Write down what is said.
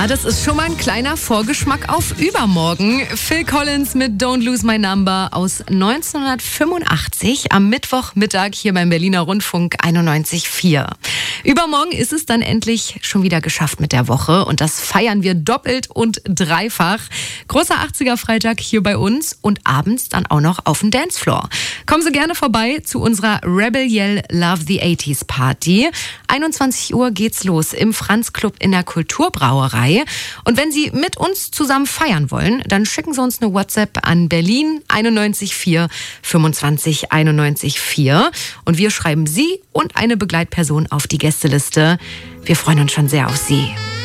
Ja, das ist schon mal ein kleiner Vorgeschmack auf übermorgen. Phil Collins mit Don't Lose My Number aus 1985 am Mittwochmittag hier beim Berliner Rundfunk 91,4. Übermorgen ist es dann endlich schon wieder geschafft mit der Woche und das feiern wir doppelt und dreifach. Großer 80er-Freitag hier bei uns und abends dann auch noch auf dem Dancefloor. Kommen Sie gerne vorbei zu unserer Rebel Yell Love the 80s Party. 21 Uhr geht's los im Franz Club in der Kulturbrauerei. Und wenn Sie mit uns zusammen feiern wollen, dann schicken Sie uns eine WhatsApp an Berlin 91,4 25 91,4 und wir schreiben Sie und eine Begleitperson auf die Gästeliste. Wir freuen uns schon sehr auf Sie.